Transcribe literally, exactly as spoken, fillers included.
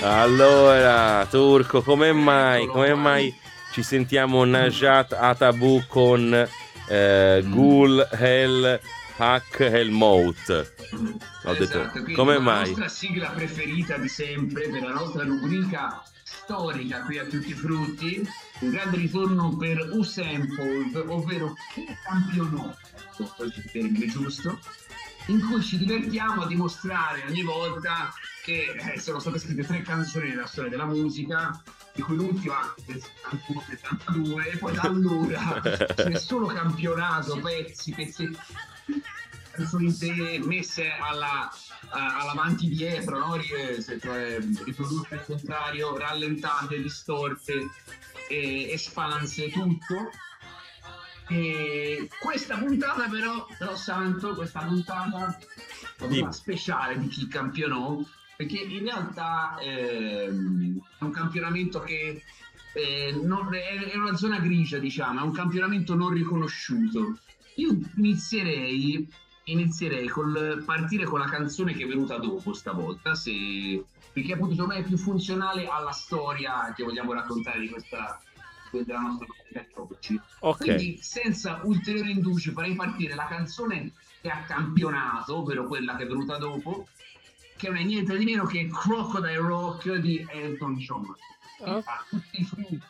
Allora, Turco, come mai, come mai ci sentiamo Najat Atabu con eh, Mm. Gul Hel Hak El Mout? Ho detto, Esatto, quindi come con la mai? nostra sigla preferita di sempre, per la nostra rubrica storica qui a Tutti i Frutti, un grande ritorno per Usain Bolt, ovvero che campionò, ecco, questo è il termine giusto, in cui ci divertiamo a dimostrare ogni volta che eh, sono state scritte tre canzoni nella storia della musica, di cui l'ultima del settantuno settantadue, e poi da allora ce n'è solo campionato, pezzi, pezzetti, canzoni intere messe alla, a- all'avanti dietro, no? Ri- se- cioè, riprodotte al contrario, rallentate, distorte, e, espanse, tutto. E questa puntata però, però Santo, questa puntata è una Dimmi. speciale di chi campionò, perché in realtà ehm, è un campionamento che eh, non- è, è una zona grigia, diciamo, è un campionamento non riconosciuto. Io inizierei, inizierei col partire con la canzone che è venuta dopo stavolta, se, perché appunto secondo me è più funzionale alla storia che vogliamo raccontare di questa della nostra comunità oggi. Ok. Quindi, senza ulteriori indugi, farei partire la canzone che ha campionato, ovvero quella che è venuta dopo, che non è niente di meno che Crocodile Rock di Elton John. Che Oh, ha tutti i frutti,